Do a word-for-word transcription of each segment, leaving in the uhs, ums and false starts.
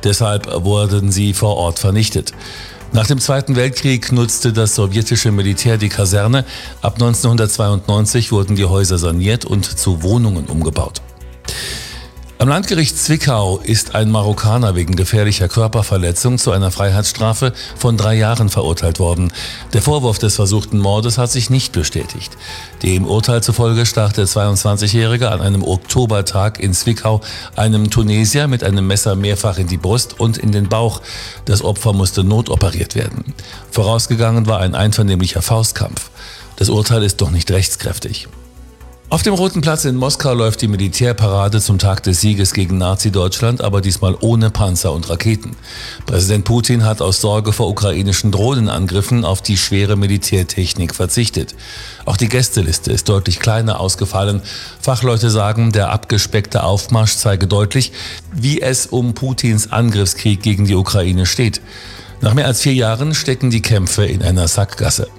Deshalb wurden sie vor Ort vernichtet. Nach dem Zweiten Weltkrieg nutzte das sowjetische Militär die Kaserne. Ab neunzehnhundertzweiundneunzig wurden die Häuser saniert und zu Wohnungen umgebaut. Am Landgericht Zwickau ist ein Marokkaner wegen gefährlicher Körperverletzung zu einer Freiheitsstrafe von drei Jahren verurteilt worden. Der Vorwurf des versuchten Mordes hat sich nicht bestätigt. Dem Urteil zufolge stach der zweiundzwanzigjährige an einem Oktobertag in Zwickau einem Tunesier mit einem Messer mehrfach in die Brust und in den Bauch. Das Opfer musste notoperiert werden. Vorausgegangen war ein einvernehmlicher Faustkampf. Das Urteil ist doch nicht rechtskräftig. Auf dem Roten Platz in Moskau läuft die Militärparade zum Tag des Sieges gegen Nazi-Deutschland, aber diesmal ohne Panzer und Raketen. Präsident Putin hat aus Sorge vor ukrainischen Drohnenangriffen auf die schwere Militärtechnik verzichtet. Auch die Gästeliste ist deutlich kleiner ausgefallen. Fachleute sagen, der abgespeckte Aufmarsch zeige deutlich, wie es um Putins Angriffskrieg gegen die Ukraine steht. Nach mehr als vier Jahren stecken die Kämpfe in einer Sackgasse.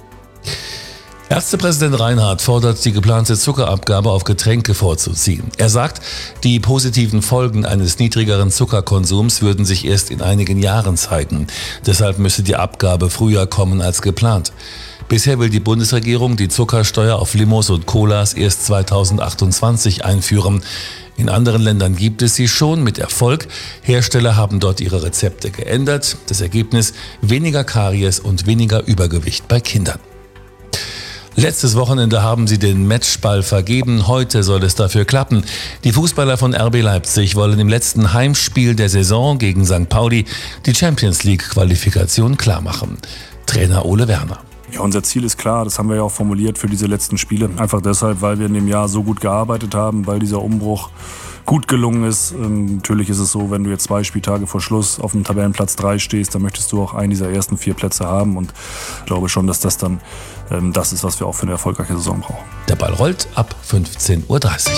Ärztepräsident Reinhardt fordert, die geplante Zuckerabgabe auf Getränke vorzuziehen. Er sagt, die positiven Folgen eines niedrigeren Zuckerkonsums würden sich erst in einigen Jahren zeigen. Deshalb müsse die Abgabe früher kommen als geplant. Bisher will die Bundesregierung die Zuckersteuer auf Limos und Colas erst zweitausendachtundzwanzig einführen. In anderen Ländern gibt es sie schon mit Erfolg. Hersteller haben dort ihre Rezepte geändert. Das Ergebnis: weniger Karies und weniger Übergewicht bei Kindern. Letztes Wochenende haben sie den Matchball vergeben. Heute soll es dafür klappen. Die Fußballer von R B Leipzig wollen im letzten Heimspiel der Saison gegen Sankt Pauli die Champions-League-Qualifikation klarmachen. Trainer Ole Werner. Ja, unser Ziel ist klar, das haben wir ja auch formuliert für diese letzten Spiele. Einfach deshalb, weil wir in dem Jahr so gut gearbeitet haben, weil dieser Umbruch gut gelungen ist. Ähm, natürlich ist es so, wenn du jetzt zwei Spieltage vor Schluss auf dem Tabellenplatz drei stehst, dann möchtest du auch einen dieser ersten vier Plätze haben. Und ich glaube schon, dass das dann ähm, das ist, was wir auch für eine erfolgreiche Saison brauchen. Der Ball rollt ab fünfzehn Uhr dreißig.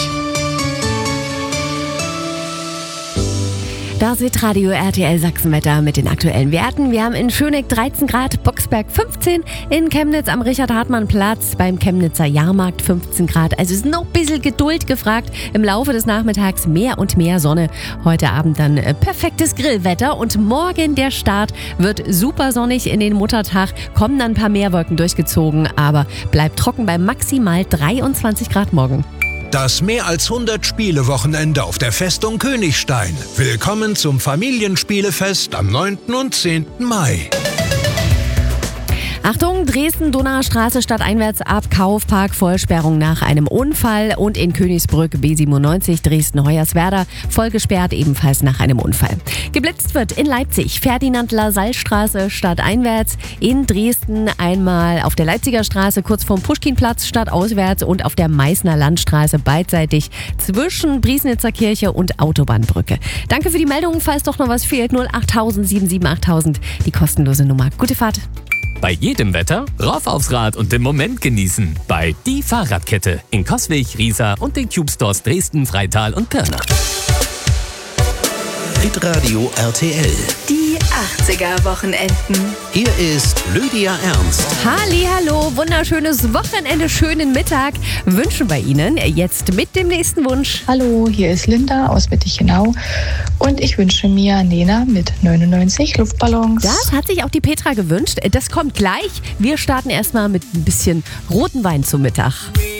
Das ist Radio R T L Sachsenwetter mit den aktuellen Werten. Wir haben in Schöneck dreizehn Grad, Boxberg fünfzehn, in Chemnitz am Richard-Hartmann-Platz beim Chemnitzer Jahrmarkt fünfzehn Grad. Also ist noch ein bisschen Geduld gefragt. Im Laufe des Nachmittags mehr und mehr Sonne. Heute Abend dann perfektes Grillwetter und morgen der Start wird super sonnig in den Muttertag. Kommen dann ein paar Meerwolken durchgezogen, aber bleibt trocken bei maximal dreiundzwanzig Grad morgen. Das mehr als hundert Spiele-Wochenende auf der Festung Königstein. Willkommen zum Familienspielefest am neunten und zehnten Mai. Achtung, Dresden-Donauer Straße stadteinwärts ab Kaufpark, Vollsperrung nach einem Unfall und in Königsbrück B siebenundneunzig Dresden-Hoyerswerda vollgesperrt, ebenfalls nach einem Unfall. Geblitzt wird in Leipzig Ferdinand-Lassalle-Straße stadteinwärts, in Dresden einmal auf der Leipziger Straße kurz vorm Puschkinplatz stadtauswärts und auf der Meißner Landstraße beidseitig zwischen Briesnitzer Kirche und Autobahnbrücke. Danke für die Meldung, falls doch noch was fehlt, null acht null null sieben sieben acht null null, die kostenlose Nummer. Gute Fahrt. Bei jedem Wetter rauf aufs Rad und den Moment genießen. Bei Die Fahrradkette in Coswig, Riesa und den Cube Stores Dresden, Freital und Pirna. Hitradio R T L. Die achtziger-Wochenenden. Hier ist Lydia Ernst. Hallihallo, wunderschönes Wochenende, schönen Mittag wünschen wir Ihnen. Jetzt mit dem nächsten Wunsch. Hallo, hier ist Linda aus Wittichenau und ich wünsche mir Nena mit neunundneunzig Luftballons. Das hat sich auch die Petra gewünscht. Das kommt gleich. Wir starten erstmal mit ein bisschen roten Wein zum Mittag.